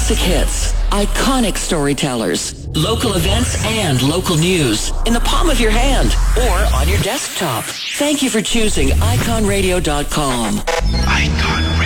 Classic hits, iconic storytellers, local events and local news in the palm of your hand or on your desktop. Thank you for choosing iconradio.com. Icon Radio.